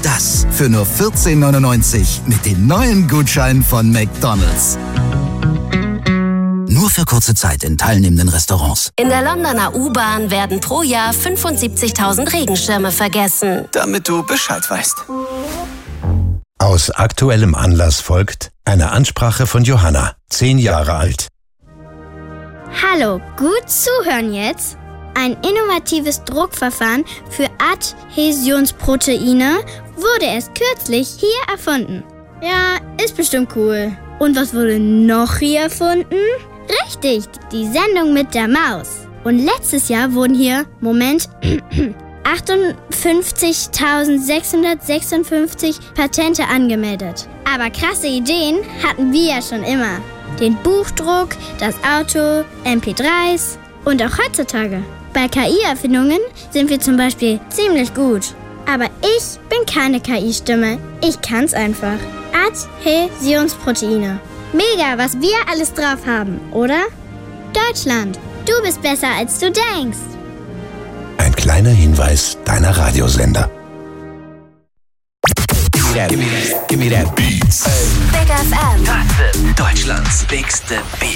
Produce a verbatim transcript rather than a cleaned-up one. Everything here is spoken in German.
das für nur vierzehn neunundneunzig mit dem neuen Gutschein von McDonald's. Nur für kurze Zeit in teilnehmenden Restaurants. In der Londoner U-Bahn werden pro Jahr fünfundsiebzigtausend Regenschirme vergessen. Damit du Bescheid weißt. Aus aktuellem Anlass folgt eine Ansprache von Johanna, zehn Jahre alt. Hallo, gut zuhören jetzt. Ein innovatives Druckverfahren für Adhäsionsproteine wurde erst kürzlich hier erfunden. Ja, ist bestimmt cool. Und was wurde noch hier erfunden? Richtig, die Sendung mit der Maus. Und letztes Jahr wurden hier, Moment, achtundfünfzigtausendsechshundertsechsundfünfzig Patente angemeldet. Aber krasse Ideen hatten wir ja schon immer. Den Buchdruck, das Auto, M P dreis und auch heutzutage. Bei K I-Erfindungen sind wir zum Beispiel ziemlich gut. Aber ich bin keine K I-Stimme. Ich kann's einfach. Adhäsionsproteine. Mega, was wir alles drauf haben, oder? Deutschland, du bist besser, als du denkst. Ein kleiner Hinweis deiner Radiosender. Give me that, give me that beats. Big F M. Deutschlands bigste Beat.